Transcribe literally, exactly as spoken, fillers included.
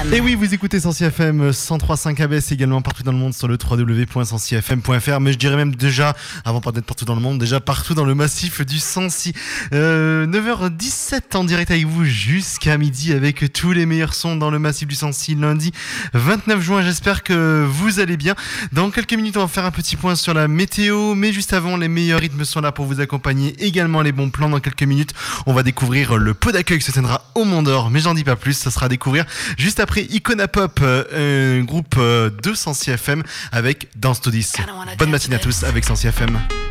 M. Et oui, vous écoutez Sensi F M cent trois virgule cinq A B S également partout dans le monde sur le w w w point sensi f m point f r. Mais je dirais même déjà, avant pas d'être partout dans le monde, déjà partout dans le massif du Sensi. Euh, neuf heures dix-sept en direct avec vous jusqu'à midi avec tous les meilleurs sons dans le massif du Sensi. Lundi vingt-neuf juin, j'espère que vous allez bien. Dans quelques minutes, on va faire un petit point sur la météo. Mais juste avant, les meilleurs rythmes sont là pour vous accompagner. Également les bons plans dans quelques minutes. On va découvrir le pot d'accueil qui se tiendra au Mont d'Or. Mais j'en dis pas plus, ça sera à découvrir juste après Icona Pop, euh, un groupe euh, de Sensi F M avec Dance to This. Bonne matinée à tous avec Sensi F M.